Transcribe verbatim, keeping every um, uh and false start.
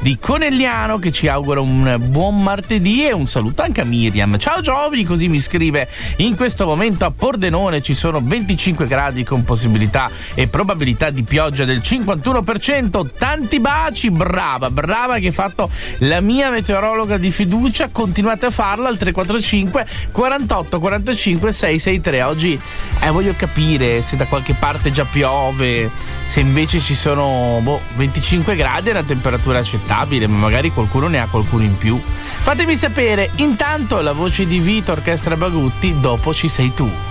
di Conegliano, che ci augura un buon martedì, e un saluto anche a Miriam. Ciao Giovi, così mi scrive: in questo momento a Pordenone ci sono venticinque gradi con possibilità e probabilità di pioggia del cinquantuno per cento. Tanti baci, brava, brava che hai fatto la mia meteorologa di fiducia. Continuate a farla al tre quattro cinque quarantotto quarantacinque seicentosessantatré. Oggi eh, voglio capire se da qualche parte già piove, se invece ci sono boh, venticinque gradi, è una temperatura accettabile, ma magari qualcuno ne ha qualcuno in più. Fatemi sapere. Intanto la voce di Vito, Orchestra Bagutti, dopo ci sei tu.